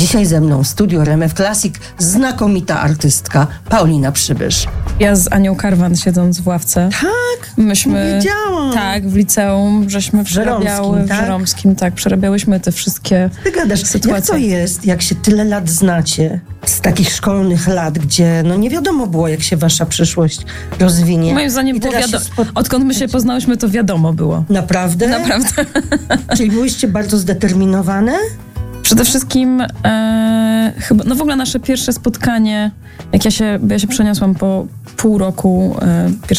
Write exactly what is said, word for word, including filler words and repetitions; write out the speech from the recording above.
Dzisiaj ze mną w studiu R M F Classic znakomita artystka Paulina Przybysz. Ja z Anią Karwan siedząc w ławce. Tak, Myśmy, wiedziałam. tak, w liceum, żeśmy przerabiały, Żeromskim, tak? w Żeromskim, tak, przerabiałyśmy te wszystkie Ty gadasz, sytuacje. jak to jest, jak się tyle lat znacie, z takich szkolnych lat, gdzie no nie wiadomo było, jak się wasza przyszłość rozwinie. Moim zdaniem I było teraz się wiadomo, spot- odkąd my się poznałyśmy, to wiadomo było. Naprawdę? Naprawdę. Czyli byłyście bardzo zdeterminowane? Przede wszystkim e, chyba, no w ogóle nasze pierwsze spotkanie, jak ja się, bo ja się przeniosłam po pół roku, e,